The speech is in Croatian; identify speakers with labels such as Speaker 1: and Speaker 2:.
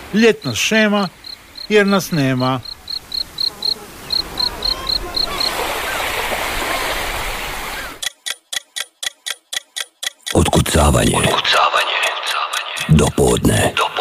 Speaker 1: Ljetna šema, jer nas nema.
Speaker 2: Otkucavanje. Do podne.